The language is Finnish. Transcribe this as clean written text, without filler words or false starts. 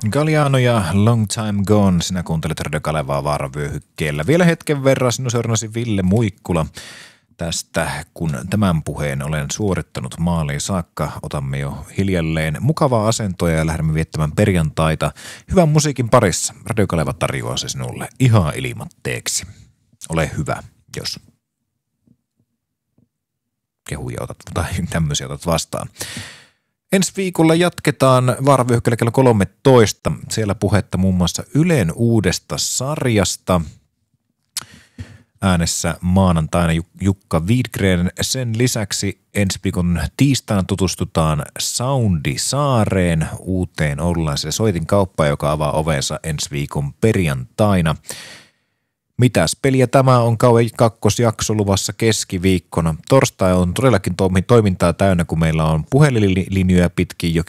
Galliano ja Long Time Gone, sinä kuuntelet Radio Kalevaa vaaravyöhykkeellä. Vielä hetken verran sinun seurannasi Ville Muikkula tästä, kun tämän puheen olen suorittanut maaliin saakka. Otamme jo hiljalleen mukavaa asentoa ja lähdemme viettämään perjantaita hyvän musiikin parissa. Radio Kaleva tarjoaa se sinulle ihan ilmatteeksi. Ole hyvä, jos kehuja otat tai tämmöisiä otat vastaan. Ensi viikolla jatketaan vaaravyöhykkeellä kello 13. Siellä puhetta muun muassa Ylen uudesta sarjasta. Äänessä maanantaina Jukka Widgren. Sen lisäksi ensi viikon tiistaina tutustutaan Soundisaareen, uuteen oululaiseen soitinkauppaan, joka avaa ovensa ensi viikon perjantaina. Mitäs peliä tämä on? Kauan kakkosjakso luvassa keskiviikkona. Torstai on todellakin toimintaa täynnä, kun meillä on puhelinlinjoja pitkin jo